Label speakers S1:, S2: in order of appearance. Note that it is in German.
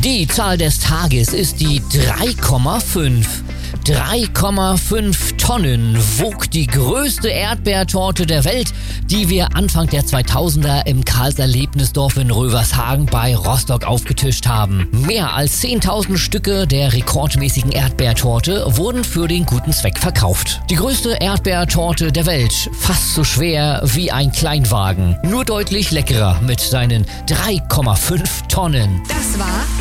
S1: Die Zahl des Tages ist die 3,5. 3,5 Tonnen wog die größte Erdbeertorte der Welt, die wir Anfang der 2000er im Karls-Erlebnisdorf in Rövershagen bei Rostock aufgetischt haben. Mehr als 10.000 Stücke der rekordmäßigen Erdbeertorte wurden für den guten Zweck verkauft. Die größte Erdbeertorte der Welt, fast so schwer wie ein Kleinwagen, nur deutlich leckerer mit seinen 3,5 Tonnen.
S2: Das war